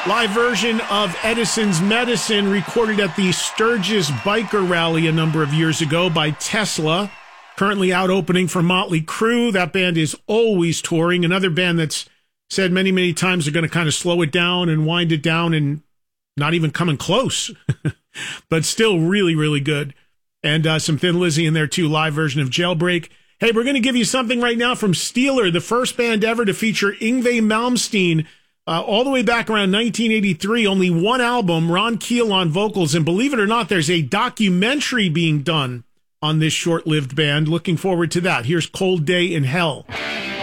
Live version of Edison's Medicine, recorded at the Sturgis Biker Rally a number of years ago by Tesla. Currently out opening for Motley Crue. That band is always touring. Another band that's said many, many times they're going to kind of slow it down and wind it down and not even coming close. But still really, really good. And some Thin Lizzy in there too, live version of Jailbreak. Hey, we're going to give you something right now from Steeler, the first band ever to feature Yngwie Malmsteen. All the way back around 1983, only one album, Ron Keel on vocals. And believe it or not, there's a documentary being done on this short-lived band. Looking forward to that. Here's Cold Day in Hell.